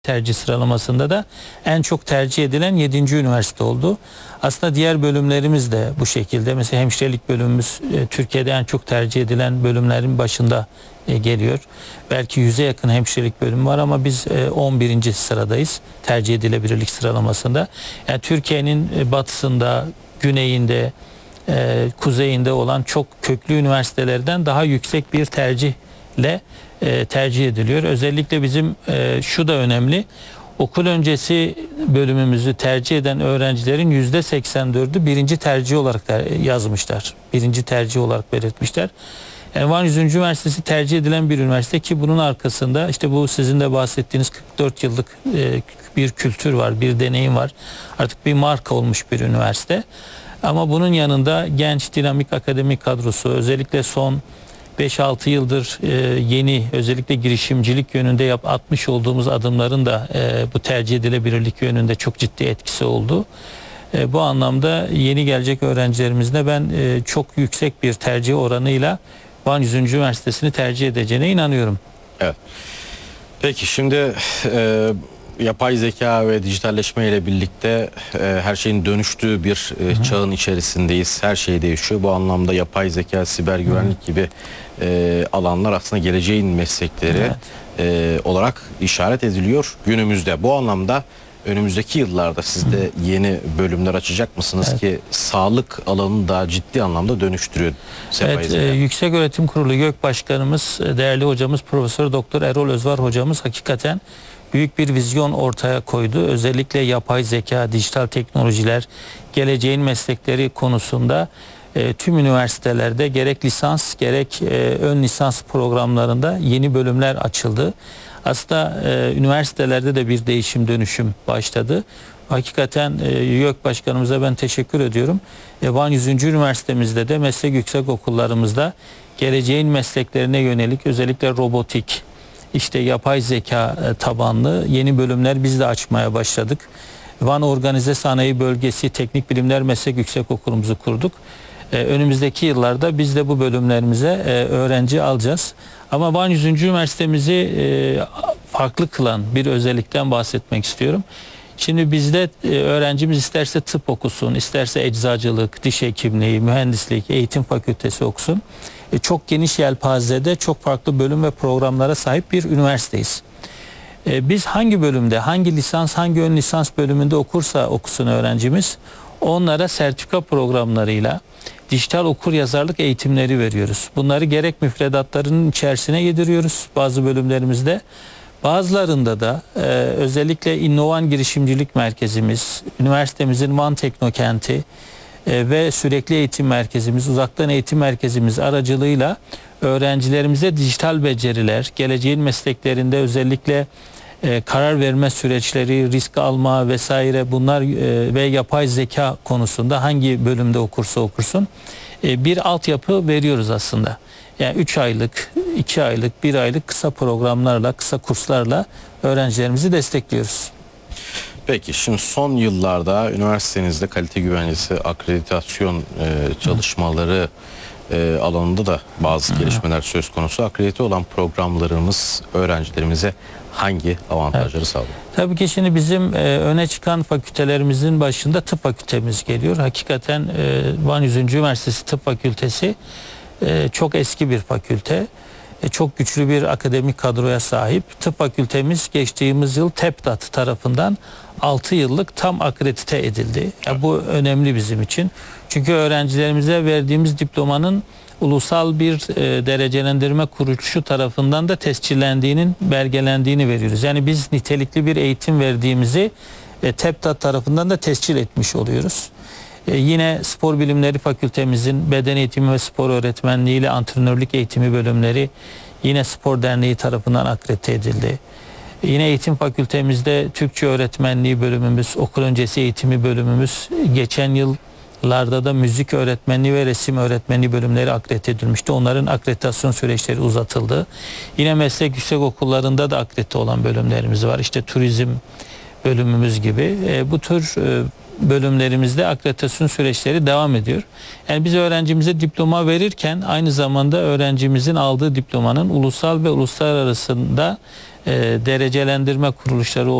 tercih sıralamasında da en çok tercih edilen 7. üniversite oldu. Aslında diğer bölümlerimiz de bu şekilde. Mesela hemşirelik bölümümüz Türkiye'de en çok tercih edilen bölümlerin başında geliyor. Belki 100'e yakın hemşirelik bölümü var ama biz 11. sıradayız tercih edilebilirlik sıralamasında. Yani Türkiye'nin batısında, güneyinde, kuzeyinde olan çok köklü üniversitelerden daha yüksek bir tercihle tercih ediliyor. Özellikle bizim şu da önemli. Okul öncesi bölümümüzü tercih eden öğrencilerin %84'ü birinci tercih olarak yazmışlar. Birinci tercih olarak belirtmişler. Yani Van 100. Üniversitesi tercih edilen bir üniversite ki bunun arkasında işte bu sizin de bahsettiğiniz 44 yıllık bir kültür var, bir deneyim var. Artık bir marka olmuş bir üniversite. Ama bunun yanında genç, dinamik akademik kadrosu, özellikle son 5-6 yıldır yeni, özellikle girişimcilik yönünde atmış olduğumuz adımların da bu tercih edilebilirlik yönünde çok ciddi etkisi oldu. Bu anlamda yeni gelecek öğrencilerimizle ben çok yüksek bir tercih oranıyla Van 100. Üniversitesi'ni tercih edeceğine inanıyorum. Evet. Peki şimdi yapay zeka ve dijitalleşme ile birlikte her şeyin dönüştüğü bir çağın içerisindeyiz. Her şey değişiyor. Bu anlamda yapay zeka, siber güvenlik gibi alanlar aslında geleceğin meslekleri olarak işaret ediliyor günümüzde. Bu anlamda önümüzdeki yıllarda siz de yeni bölümler açacak mısınız ki sağlık alanını daha ciddi anlamda dönüştürüyor? Yükseköğretim Kurulu YÖK Başkanımız, değerli hocamız Profesör Doktor Erol Özvar hocamız hakikaten büyük bir vizyon ortaya koydu. Özellikle yapay zeka, dijital teknolojiler, geleceğin meslekleri konusunda tüm üniversitelerde gerek lisans gerek ön lisans programlarında yeni bölümler açıldı. Aslında üniversitelerde de bir değişim dönüşüm başladı. Hakikaten YÖK Başkanımıza ben teşekkür ediyorum. Van 100. Üniversitemizde de meslek yüksekokullarımızda geleceğin mesleklerine yönelik özellikle robotik, işte yapay zeka tabanlı yeni bölümler biz de açmaya başladık. Van Organize Sanayi Bölgesi Teknik Bilimler Meslek Yüksekokulumuzu kurduk. Önümüzdeki yıllarda biz de bu bölümlerimize öğrenci alacağız. Ama Van 100. Üniversitemizi farklı kılan bir özellikten bahsetmek istiyorum. Şimdi bizde öğrencimiz isterse tıp okusun, isterse eczacılık, diş hekimliği, mühendislik, eğitim fakültesi okusun. Çok geniş yelpazede çok farklı bölüm ve programlara sahip bir üniversiteyiz. Biz hangi bölümde, hangi lisans, hangi ön lisans bölümünde okursa okusun öğrencimiz, onlara sertifika programlarıyla dijital okuryazarlık eğitimleri veriyoruz. Bunları gerek müfredatlarının içerisine yediriyoruz bazı bölümlerimizde. Bazılarında da özellikle İnnovan Girişimcilik Merkezimiz, üniversitemizin Van Teknokenti ve sürekli eğitim merkezimiz, uzaktan eğitim merkezimiz aracılığıyla öğrencilerimize dijital beceriler, geleceğin mesleklerinde özellikle karar verme süreçleri, risk alma vesaire bunlar ve yapay zeka konusunda hangi bölümde okursa okursun bir altyapı veriyoruz aslında. Yani 3 aylık, 2 aylık, 1 aylık kısa programlarla, kısa kurslarla öğrencilerimizi destekliyoruz. Peki şimdi son yıllarda üniversitenizde kalite güvencesi, akreditasyon çalışmaları alanında da bazı gelişmeler söz konusu. Akredite olan programlarımız öğrencilerimize hangi avantajları sağlıyor? Tabii ki şimdi bizim öne çıkan fakültelerimizin başında tıp fakültemiz geliyor. Hakikaten Van 100. Üniversitesi Tıp Fakültesi çok eski bir fakülte. Çok güçlü bir akademik kadroya sahip. Tıp fakültemiz geçtiğimiz yıl TEPDAT tarafından 6 yıllık tam akredite edildi. Yani bu önemli bizim için. Çünkü öğrencilerimize verdiğimiz diplomanın ulusal bir derecelendirme kuruluşu tarafından da tescillendiğinin belgelendiğini veriyoruz. Yani biz nitelikli bir eğitim verdiğimizi TEPDAT tarafından da tescil etmiş oluyoruz. Yine Spor Bilimleri Fakültemizin beden eğitimi ve spor öğretmenliği ile antrenörlük eğitimi bölümleri yine Spor Derneği tarafından akredite edildi. Yine eğitim fakültemizde Türkçe öğretmenliği bölümümüz, okul öncesi eğitimi bölümümüz, geçen yıllarda da müzik öğretmenliği ve resim öğretmenliği bölümleri akredite edilmişti. Onların akreditasyon süreçleri uzatıldı. Yine meslek yüksekokullarında da akredite olan bölümlerimiz var. İşte turizm bölümümüz gibi. Bu tür bölümlerimizde akreditasyon süreçleri devam ediyor. Yani biz öğrencimize diploma verirken aynı zamanda öğrencimizin aldığı diplomanın ulusal ve uluslararasında derecelendirme kuruluşları